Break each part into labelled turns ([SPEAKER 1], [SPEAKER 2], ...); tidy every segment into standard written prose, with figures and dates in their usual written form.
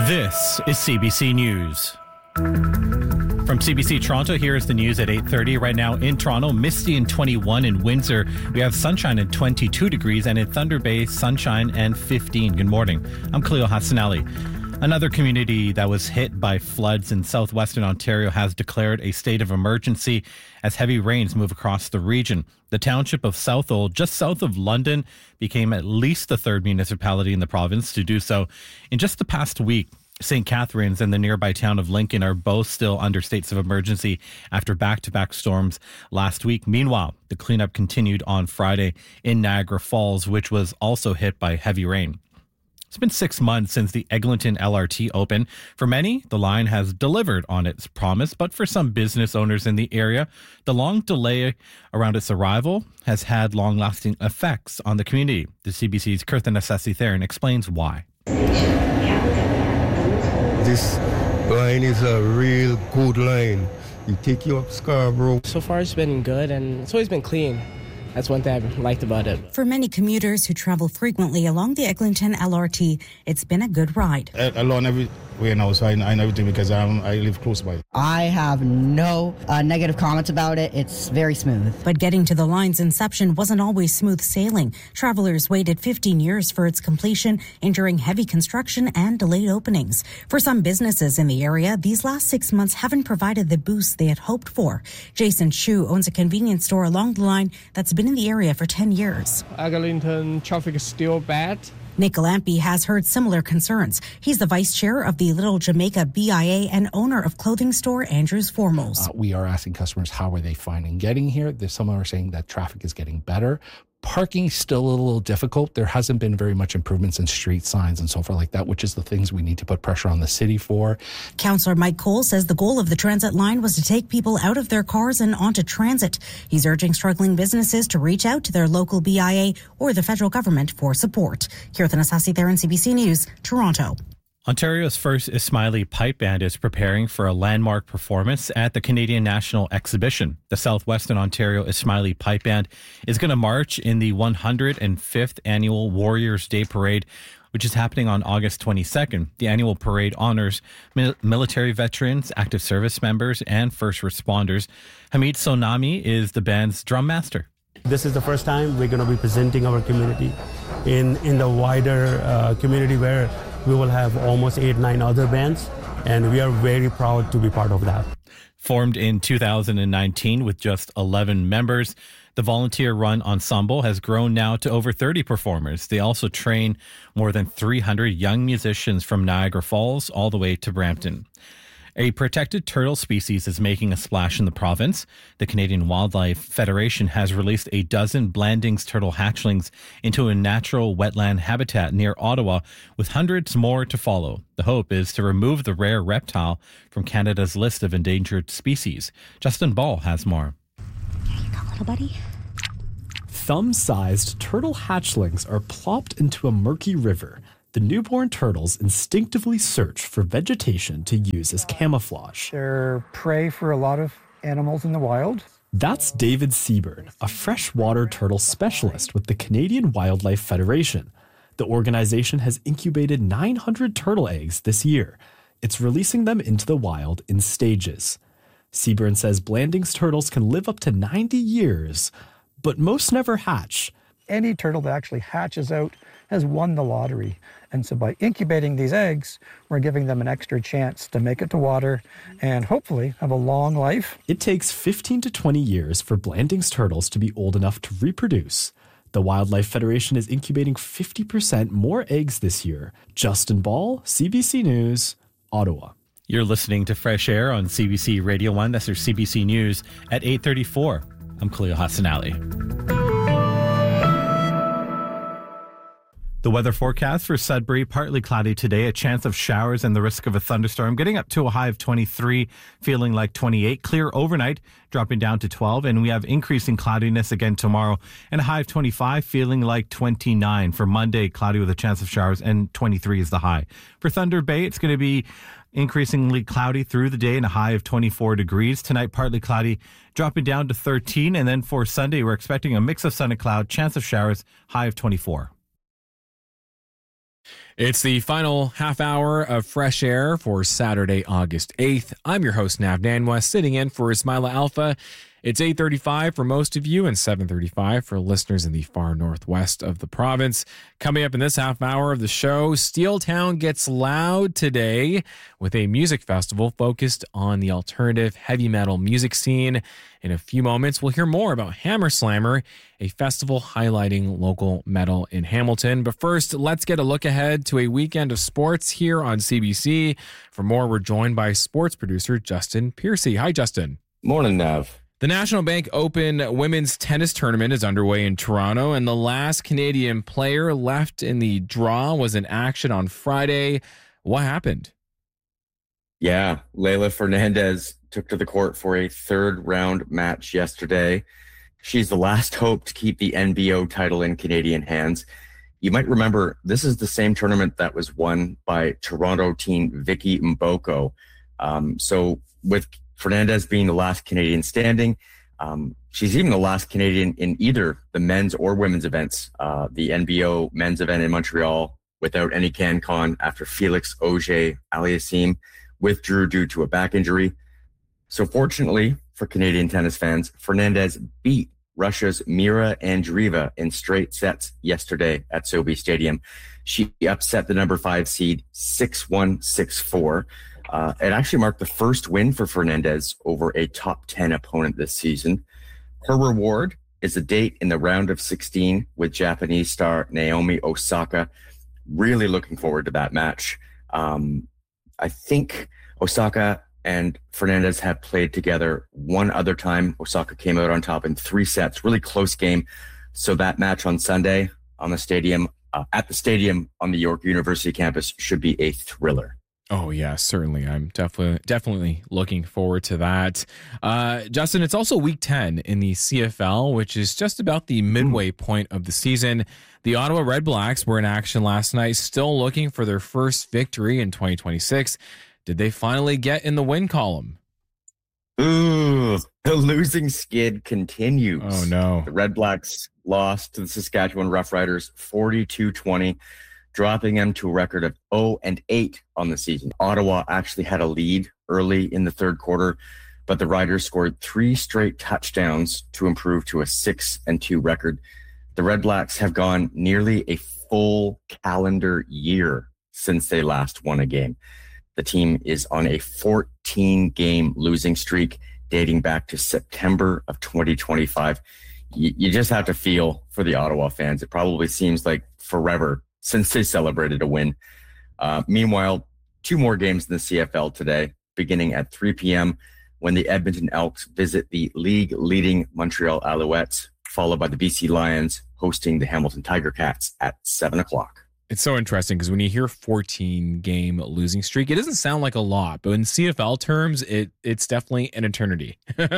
[SPEAKER 1] This is CBC News. From CBC Toronto, here is the news at 8:30. Right now in Toronto, misty and 21. In Windsor, we have sunshine and 22 degrees, and in Thunder Bay, sunshine and 15. Good morning. I'm Khalil Hassanali. Another community that was hit by floods in southwestern Ontario has declared a state of emergency as heavy rains move across the region. The township of Southold, just south of London, became at least the third municipality in the province to do so. In just the past week, St. Catharines and the nearby town of Lincoln are both still under states of emergency after back-to-back storms last week. Meanwhile, the cleanup continued on Friday in Niagara Falls, which was also hit by heavy rain. It's been 6 months since the Eglinton LRT opened. For many, the line has delivered on its promise, but for some business owners in the area, the long delay around its arrival has had long-lasting effects on the community. The CBC's Kirtan Asasi-Theron explains why.
[SPEAKER 2] This line is a real good line. You take you up Scarborough.
[SPEAKER 3] So far it's been good and it's always been clean. That's one thing I've liked about it.
[SPEAKER 4] For many commuters who travel frequently along the Eglinton LRT, it's been a good ride.
[SPEAKER 5] Along every way now, so I know everything because I live close by.
[SPEAKER 6] I have no negative comments about it. It's very smooth.
[SPEAKER 4] But getting to the line's inception wasn't always smooth sailing. Travelers waited 15 years for its completion, enduring heavy construction and delayed openings. For some businesses in the area, these last 6 months haven't provided the boost they had hoped for. Jason Chu owns a convenience store along the line that's been in the area for 10 years.
[SPEAKER 7] Eglinton traffic is still bad.
[SPEAKER 4] Nick Galampy has heard similar concerns. He's the vice chair of the Little Jamaica BIA and owner of clothing store Andrews Foremost.
[SPEAKER 8] We are asking customers, how are they finding getting here? Some are saying that traffic is getting better. Parking still a little difficult. There hasn't been very much improvements in street signs and so forth like that, which is the things we need to put pressure on the city for.
[SPEAKER 4] Councillor Mike Cole says the goal of the transit line was to take people out of their cars and onto transit. He's urging struggling businesses to reach out to their local BIA or the federal government for support. Kirtan Asasi-Theron, CBC News, Toronto.
[SPEAKER 1] Ontario's first Ismaili Pipe Band is preparing for a landmark performance at the Canadian National Exhibition. The Southwestern Ontario Ismaili Pipe Band is going to march in the 105th Annual Warriors' Day Parade, which is happening on August 22nd. The annual parade honors military veterans, active service members, and first responders. Hamid Sonami is the band's drum master.
[SPEAKER 9] This is the first time we're going to be presenting our community in the wider community where we will have almost 8-9 other bands, and we are very proud to be part of that.
[SPEAKER 1] Formed in 2019 with just 11 members, the volunteer-run ensemble has grown now to over 30 performers. They also train more than 300 young musicians from Niagara Falls all the way to Brampton. A protected turtle species is making a splash in the province. The Canadian Wildlife Federation has released a dozen Blandings turtle hatchlings into a natural wetland habitat near Ottawa, with hundreds more to follow. The hope is to remove the rare reptile from Canada's list of endangered species. Justin Ball has more.
[SPEAKER 4] Here you go, little buddy.
[SPEAKER 10] Thumb-sized turtle hatchlings are plopped into a murky river. The newborn turtles instinctively search for vegetation to use as camouflage.
[SPEAKER 11] They're prey for a lot of animals in the wild.
[SPEAKER 10] That's David Seaburn, a freshwater turtle specialist with the Canadian Wildlife Federation. The organization has incubated 900 turtle eggs this year. It's releasing them into the wild in stages. Seaburn says Blandings turtles can live up to 90 years, but most never hatch.
[SPEAKER 11] Any turtle that actually hatches out has won the lottery. And so by incubating these eggs, we're giving them an extra chance to make it to water and hopefully have a long life.
[SPEAKER 10] It takes 15 to 20 years for Blandings turtles to be old enough to reproduce. The Wildlife Federation is incubating 50% more eggs this year. Justin Ball, CBC News, Ottawa.
[SPEAKER 1] You're listening to Fresh Air on CBC Radio 1. That's our CBC News at 8:34. I'm Khalil Hassanali. The weather forecast for Sudbury, partly cloudy today, a chance of showers and the risk of a thunderstorm, getting up to a high of 23, feeling like 28. Clear overnight, dropping down to 12, and we have increasing cloudiness again tomorrow, and a high of 25, feeling like 29. For Monday, cloudy with a chance of showers, and 23 is the high. For Thunder Bay, it's going to be increasingly cloudy through the day and a high of 24 degrees. Tonight, partly cloudy, dropping down to 13, and then for Sunday, we're expecting a mix of sun and cloud, chance of showers, high of 24.
[SPEAKER 12] It's the final half hour of Fresh Air for Saturday, August 8th. I'm your host, Nav Nanwa, sitting in for Ismaila Alpha. It's 8:35 for most of you and 7:35 for listeners in the far northwest of the province. Coming up in this half hour of the show, Steeltown gets loud today with a music festival focused on the alternative heavy metal music scene. In a few moments, we'll hear more about Hammer Slammer, a festival highlighting local metal in Hamilton. But first, let's get a look ahead to a weekend of sports here on CBC. For more, we're joined by sports producer Justin Piercy. Hi, Justin.
[SPEAKER 13] Morning, Nav.
[SPEAKER 12] The National Bank Open women's tennis tournament is underway in Toronto, and the last Canadian player left in the draw was in action on Friday. What happened?
[SPEAKER 13] Yeah, Leylah Fernandez took to the court for a third-round match yesterday. She's the last hope to keep the NBO title in Canadian hands. You might remember this is the same tournament that was won by Toronto teen Vicky Mboko. So with Fernandez being the last Canadian standing, she's even the last Canadian in either the men's or women's events. The NBO men's event in Montreal without any CanCon after Felix Auger-Aliassime withdrew due to a back injury. So fortunately for Canadian tennis fans, Fernandez beat Russia's Mira Andreeva in straight sets yesterday at SoBi Stadium. She upset the number 5 seed 6-1, 6-4. It actually marked the first win for Fernandez over a top 10 opponent this season. Her reward is a date in the round of 16 with Japanese star Naomi Osaka. Really looking forward to that match. I think Osaka and Fernandez have played together one other time. Osaka came out on top in 3 sets, really close game. So that match on Sunday on the stadium, at the stadium on the York University campus should be a thriller.
[SPEAKER 12] Oh, yeah, certainly. I'm definitely looking forward to that. Justin, it's also week 10 in the CFL, which is just about the midway point of the season. The Ottawa Red Blacks were in action last night, still looking for their first victory in 2026. Did they finally get in the win column?
[SPEAKER 13] Ooh, the losing skid continues.
[SPEAKER 12] Oh, no.
[SPEAKER 13] The Red Blacks lost to the Saskatchewan Roughriders 42-20. Dropping them to a record of 0-8 on the season. Ottawa actually had a lead early in the third quarter, but the Riders scored 3 straight touchdowns to improve to a 6-2 record. The Red Blacks have gone nearly a full calendar year since they last won a game. The team is on a 14-game losing streak dating back to September of 2025. You just have to feel for the Ottawa fans. It probably seems like forever since they celebrated a win. Meanwhile, 2 more games in the CFL today, beginning at 3 p.m. when the Edmonton Elks visit the league-leading Montreal Alouettes, followed by the BC Lions hosting the Hamilton Tiger Cats at 7 o'clock.
[SPEAKER 12] It's so interesting because when you hear 14-game losing streak, it doesn't sound like a lot, but in CFL terms, it's definitely an eternity.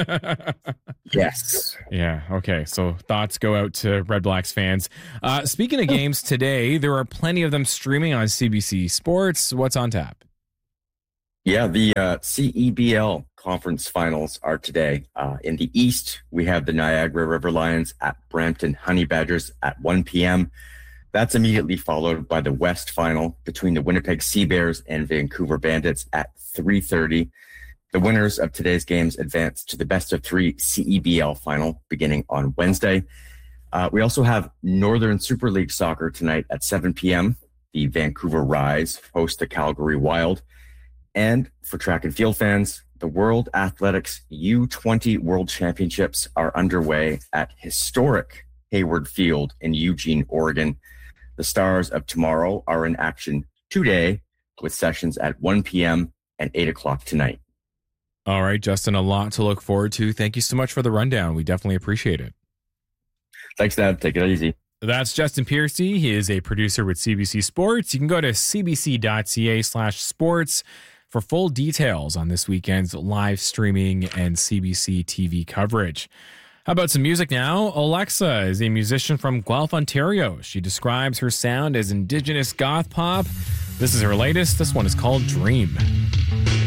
[SPEAKER 13] Yes.
[SPEAKER 12] Yeah. Okay. So thoughts go out to Red Blacks fans. Speaking of games today, there are plenty of them streaming on CBC Sports. What's on tap?
[SPEAKER 13] Yeah, the CEBL conference finals are today. In the East, we have the Niagara River Lions at Brampton Honey Badgers at 1 p.m. That's immediately followed by the West final between the Winnipeg Sea Bears and Vancouver Bandits at 3:30. The winners of today's games advance to the best of 3 CEBL final beginning on Wednesday. We also have Northern Super League soccer tonight at 7 p.m. The Vancouver Rise host the Calgary Wild. And for track and field fans, the World Athletics U20 World Championships are underway at historic Hayward Field in Eugene, Oregon. The Stars of Tomorrow are in action today with sessions at 1 p.m. and 8 o'clock tonight.
[SPEAKER 12] All right, Justin, a lot to look forward to. Thank you so much for the rundown. We definitely appreciate it.
[SPEAKER 13] Thanks, Dad. Take it easy.
[SPEAKER 12] That's Justin Piercy. He is a producer with CBC Sports. You can go to cbc.ca/sports for full details on this weekend's live streaming and CBC TV coverage. How about some music now? Alexa is a musician from Guelph, Ontario. She describes her sound as Indigenous goth pop. This is her latest. This one is called Dream.